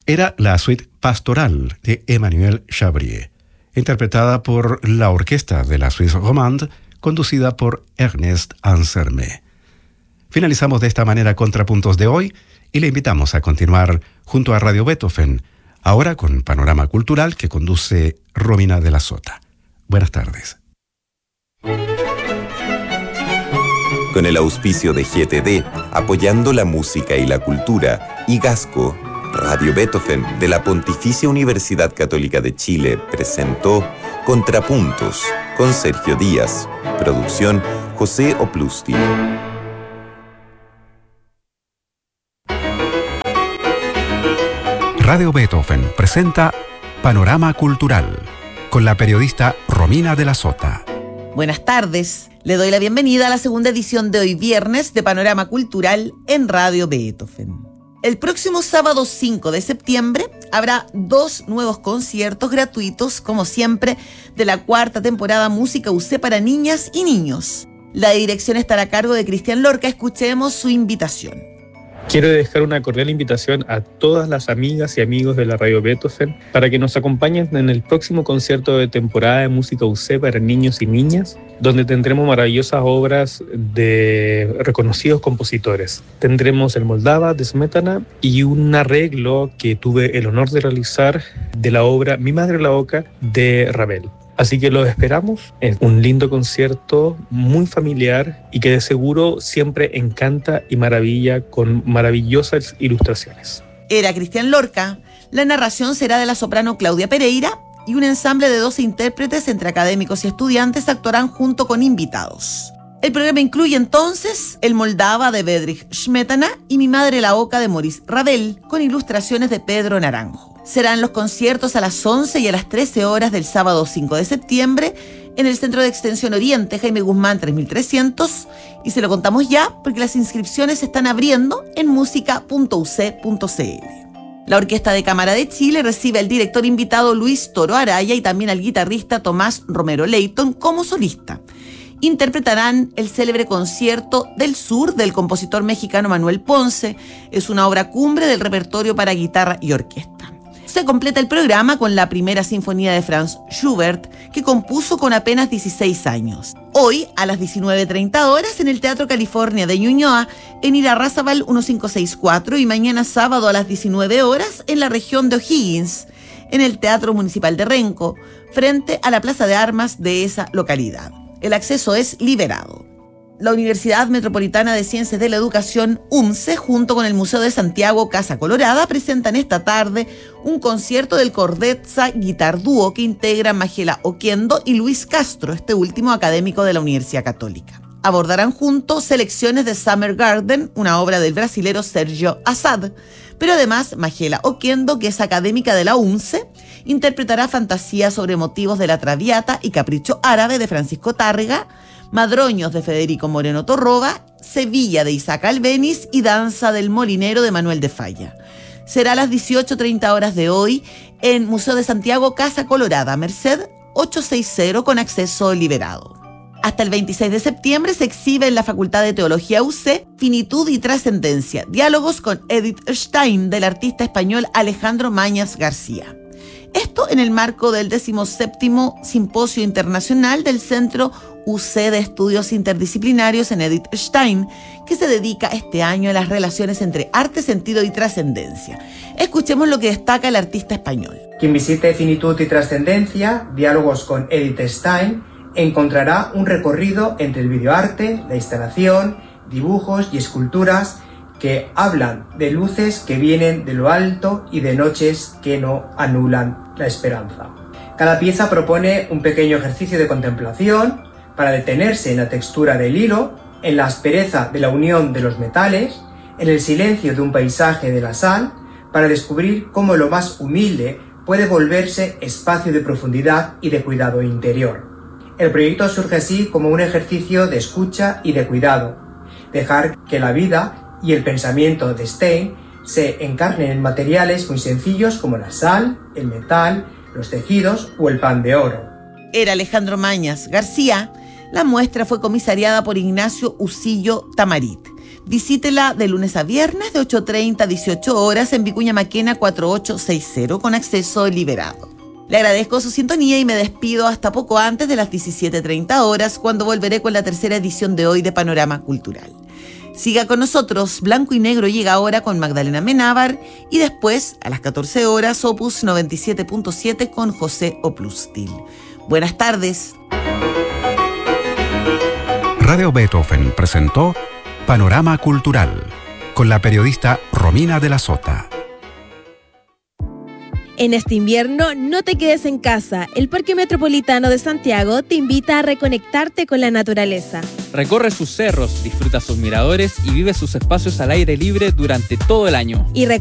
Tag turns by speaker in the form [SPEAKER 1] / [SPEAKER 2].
[SPEAKER 1] Era la suite pastoral de Emmanuel Chabrier, interpretada por la orquesta de la Suisse Romande, conducida por Ernest Ansermet. Finalizamos de esta manera Contrapuntos de hoy y le invitamos a continuar junto a Radio Beethoven, ahora con Panorama Cultural que conduce Romina de la Sota. Buenas tardes.
[SPEAKER 2] Con el auspicio de GTD, apoyando la música y la cultura, y Gasco, Radio Beethoven de la Pontificia Universidad Católica de Chile presentó Contrapuntos con Sergio Díaz. Producción José Oplusti.
[SPEAKER 1] Radio Beethoven presenta Panorama Cultural con la periodista Romina de la Sota.
[SPEAKER 3] Buenas tardes. Le doy la bienvenida a la segunda edición de hoy viernes de Panorama Cultural en Radio Beethoven. El próximo sábado 5 de septiembre habrá 2 nuevos conciertos gratuitos, como siempre, de la 4ª temporada Música UC para niñas y niños. La dirección estará a cargo de Cristian Lorca. Escuchemos su invitación.
[SPEAKER 4] Quiero dejar una cordial invitación a todas las amigas y amigos de la Radio Beethoven para que nos acompañen en el próximo concierto de temporada de Música UC para niños y niñas, donde tendremos maravillosas obras de reconocidos compositores. Tendremos el Moldava de Smetana y un arreglo que tuve el honor de realizar de la obra Mi Madre la Oca de Ravel. Así que los esperamos en un lindo concierto muy familiar y que de seguro siempre encanta y maravilla con maravillosas ilustraciones.
[SPEAKER 3] Era Cristian Lorca. La narración será de la soprano Claudia Pereira y un ensamble de 12 intérpretes entre académicos y estudiantes actuarán junto con invitados. El programa incluye entonces el Moldava de Bedřich Smetana y Mi Madre la Oca de Maurice Ravel, con ilustraciones de Pedro Naranjo. Serán los conciertos a las 11 y a las 13 horas del sábado 5 de septiembre en el Centro de Extensión Oriente, Jaime Guzmán 3300, y se lo contamos ya porque las inscripciones se están abriendo en música.uc.cl. La Orquesta de Cámara de Chile recibe al director invitado Luis Toro Araya y también al guitarrista Tomás Romero Leighton como solista. Interpretarán el célebre Concierto del Sur del compositor mexicano Manuel Ponce. Es una obra cumbre del repertorio para guitarra y orquesta. Se completa el programa con la primera sinfonía de Franz Schubert, que compuso con apenas 16 años. Hoy, a las 19:30 horas, en el Teatro California de Ñuñoa, en Irarrázaval 1564, y mañana sábado a las 19 horas, en la región de O'Higgins, en el Teatro Municipal de Renco, frente a la Plaza de Armas de esa localidad. El acceso es liberado. La Universidad Metropolitana de Ciencias de la Educación, UMCE, junto con el Museo de Santiago Casa Colorada, presentan esta tarde un concierto del Cordezza Guitar Dúo que integran Majela Oquendo y Luis Castro, este último académico de la Universidad Católica. Abordarán juntos selecciones de Summer Garden, una obra del brasilero Sergio Assad, pero además Majela Oquendo, que es académica de la UMCE, interpretará fantasías sobre motivos de la Traviata y Capricho Árabe de Francisco Tárrega, Madroños de Federico Moreno Torroba, Sevilla de Isaac Albéniz y Danza del Molinero de Manuel de Falla. Será a las 18:30 horas de hoy en Museo de Santiago Casa Colorada, Merced 860, con acceso liberado. Hasta el 26 de septiembre se exhibe en la Facultad de Teología UC Finitud y Trascendencia, diálogos con Edith Stein del artista español Alejandro Mañas García. Esto en el marco del 17º Simposio Internacional del Centro UC de Estudios Interdisciplinarios en Edith Stein, que se dedica este año a las relaciones entre arte, sentido y trascendencia. Escuchemos lo que destaca el artista español.
[SPEAKER 5] Quien visite Finitud y Trascendencia, diálogos con Edith Stein, encontrará un recorrido entre el videoarte, la instalación, dibujos y esculturas que hablan de luces que vienen de lo alto y de noches que no anulan la esperanza. Cada pieza propone un pequeño ejercicio de contemplación para detenerse en la textura del hilo, en la aspereza de la unión de los metales, en el silencio de un paisaje de la sal, para descubrir cómo lo más humilde puede volverse espacio de profundidad y de cuidado interior. El proyecto surge así como un ejercicio de escucha y de cuidado, dejar que la vida y el pensamiento de Stein se encarnen en materiales muy sencillos como la sal, el metal, los tejidos o el pan de oro.
[SPEAKER 3] Era Alejandro Mañas García. La muestra fue comisariada por Ignacio Usillo Tamarit. Visítela de lunes a viernes de 8:30 a 18 horas en Vicuña Maquena 4860 con acceso liberado. Le agradezco su sintonía y me despido hasta poco antes de las 17:30 horas, cuando volveré con la tercera edición de hoy de Panorama Cultural. Siga con nosotros, Blanco y Negro llega ahora con Magdalena Menábar y después, a las 14 horas, Opus 97.7 con José Oplustil. Buenas tardes.
[SPEAKER 1] Radio Beethoven presentó Panorama Cultural con la periodista Romina de la Sota.
[SPEAKER 6] En este invierno, no te quedes en casa. El Parque Metropolitano de Santiago te invita a reconectarte con la naturaleza.
[SPEAKER 7] Recorre sus cerros, disfruta sus miradores y vive sus espacios al aire libre durante todo el año.
[SPEAKER 6] Y